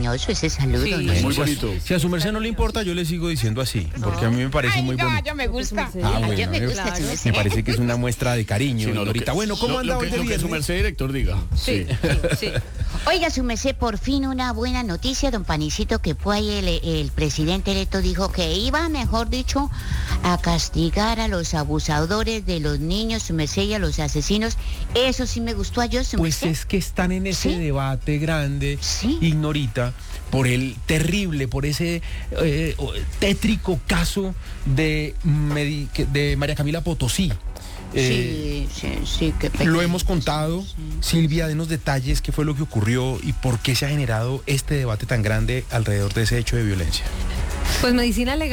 cariñoso ese saludo, Sí, ¿no? Muy bonito. Si a su merced no le importa, yo le sigo diciendo así, porque a mí me parece muy bonito. yo me gusta. Ah, Yo bueno, me gusta su merced. me parece que es una muestra de cariño. Sí, no, Ahorita, bueno, ¿cómo anda hoy de lo que su viernes? merced director diga. Sí, sí. Oiga, su merced, por fin una buena noticia, don Panicito, que fue ahí el presidente electo, dijo que iba, mejor dicho, a castigar a los abusadores de los niños, su merced, y a los asesinos. Eso sí me gustó a yo, su Pues merced. es que están en ese ¿Sí? debate grande, Sí. Ignorita, por el terrible, por ese tétrico caso de María Camila Potosí. Sí, qué pena. Lo hemos contado. Silvia, denos detalles, qué fue lo que ocurrió y por qué se ha generado este debate tan grande alrededor de ese hecho de violencia. Pues medicina legal.